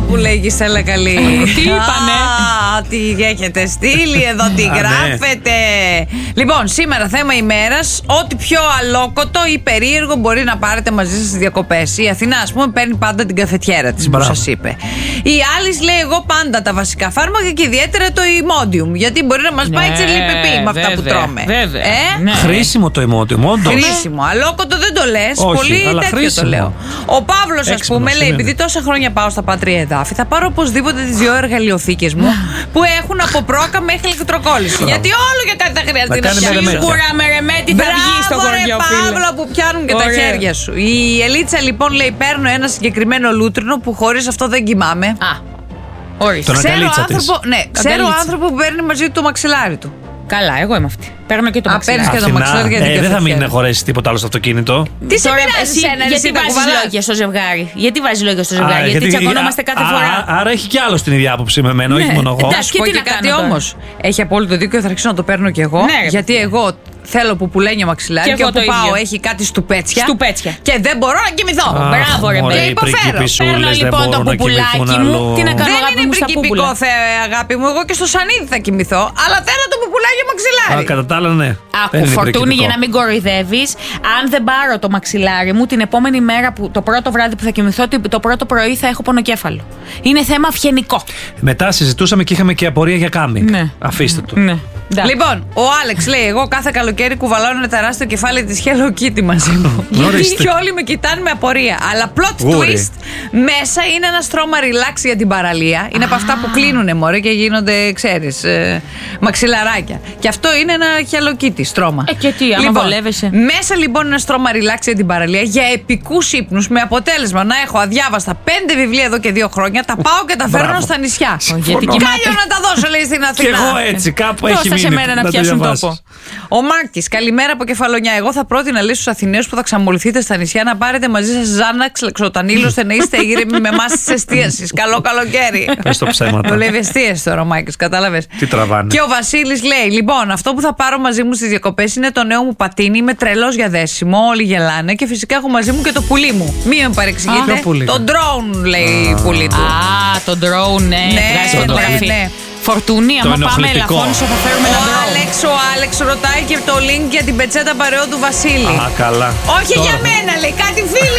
που λέει η Gisela καλή. Τι είπανε? Τι έχετε στείλει εδώ, τι γράφετε. Λοιπόν, σήμερα θέμα ημέρας. Ό,τι πιο αλόκοτο ή περίεργο μπορεί να πάρετε μαζί σας στις διακοπές. Η Αθηνά, ας πούμε, παίρνει πάντα την καφετιέρα της που σας είπε. Η Άλις λέει: εγώ πάντα τα βασικά φάρμακα και ιδιαίτερα το Imodium. Γιατί μπορεί να μας πάει τσελιπεπί με αυτά που τρώμε. Βέβαια. Χρήσιμο το Imodium, όντως. Χρήσιμο. Αλόκοτο δεν το λες. Πολύ τέτοιο χρήσιμο. το λέω. Ο Παύλος, ας πούμε, λέει: επειδή τόσα χρόνια πάω στα Πατρία Εδάφη, θα πάρω οπωσδήποτε τις 2 εργαλειοθήκες μου που έχουν από πρόκα μέχρι ηλεκτροκόλληση. Γιατί όλο και κάτι θα χρειαστεί να φτιάξεις. Σίγουρα με ρεμέτη θα βγει στο χωριό, φίλε. Παύλο, που πιάνουν και τα χέρια σου. Η Ελίτσα λοιπόν λέει: παίρνω ένα συγκεκριμένο λούτρινο που χωρίς αυτό δεν κοιμάμαι. Ξέρω άνθρωπο που παίρνει μαζί του το μαξιλάρι του. Καλά, εγώ είμαι αυτή. Παίρνω και το μαξιλάρι. Παίρνεις και το μαξιλάρι για την δεν θα μείνει να χωρέσει τίποτα άλλο στο αυτοκίνητο. Τι σε πειράζει εσένα, γιατί βάζει λόγια στο ζευγάρι? Γιατί βάζει λόγια στο ζευγάρι? Γιατί τσακωνόμαστε κάθε φορά. Άρα έχει κι άλλο την ίδια άποψη με εμένα, όχι μόνο εγώ. Να σου πω και κάτι όμως. Έχει απόλυτο δίκιο, θα αρχίσω να το παίρνω κι εγώ. Γιατί εγώ θέλω πουπουλένιο μαξιλάρι και όπου πάω έχει κάτι στουπέτσια. Και δεν μπορώ να κοιμηθώ. Μπράβο, ρε παιδί. Παίρνω λοιπόν το πουπουλάκι μου. Τι να κάνω, δεν είναι πριγκιπικό, αγάπη μου. Εγώ και στο σανίδι θα κοιμηθώ. Αλλά θέλω το πουπουλάκι μαξιλάρι. Κατά τα άλλα, ναι. Άκου, Φορτούνη, για να μην κοροϊδεύεις, αν δεν πάρω το μαξιλάρι μου την επόμενη μέρα, το πρώτο βράδυ που θα κοιμηθώ, το πρώτο πρωί θα έχω πονοκέφαλο. Είναι θέμα αυγενικό. Μετά συζητούσαμε και είχαμε και απορία για κάμπινγκ. Ναι. Αφήστε το. Ναι. Λοιπόν, ο Άλεξ λέει: εγώ κάθε καλοκαίρι κουβαλάω ένα τεράστιο κεφάλι της Hello Kitty μαζί μου. Και όλοι με κοιτάνε με απορία. Αλλά plot twist, μέσα είναι ένα στρώμα relax για την παραλία. Είναι από αυτά που κλείνουνε, μωρέ, και γίνονται, ξέρεις, μαξιλαράκια. Και αυτό είναι ένα Hello Kitty στρώμα. Και τι, άμα βολεύεσαι. Μέσα λοιπόν ένα στρώμα relax για την παραλία για επικούς ύπνους, με αποτέλεσμα να έχω αδιάβαστα 5 βιβλία εδώ και 2 χρόνια. Τα πάω και τα φέρνω στα νησιά. Κάλιο να τα δώσω, λέει, στην Αθήνα. Και εγώ έτσι, κάπου έχει μείνει. Σε μένα να πιάσουν τόπο. Ο Μάρκης, καλημέρα από Κεφαλονιά. Εγώ θα πρότεινα, λέει, στους Αθηναίους που θα ξαμολυθείτε στα νησιά να πάρετε μαζί σας Ζάναξ, λεξοτανίλ, ώστε να είστε ήρεμοι με εμάς της εστίασης. Καλό καλοκαίρι. Πες το ψέματα. Το λέει εστίαση τώρα ο Μάρκης, κατάλαβες. Τι τραβάνε. Και ο Βασίλης λέει: λοιπόν, αυτό που θα πάρω μαζί μου στις διακοπές είναι το νέο μου πατίνι. Είμαι τρελός για δέσιμο. Όλοι γελάνε. Και φυσικά έχω μαζί μου και το πουλί μου. Μην με παρεξηγείτε. Το drone, λέει η πουλί του. Το drone, ναι. Βγάζει φωτογραφία. Φορτούνη, άμα πάμε Ελαφώνησο θα φέρουμε ένα drone. Ο Άλεξ ρωτάει και το link για την πετσέτα παρεό του Βασίλη. Καλά. Όχι για μένα, λέει, κάτι φίλοι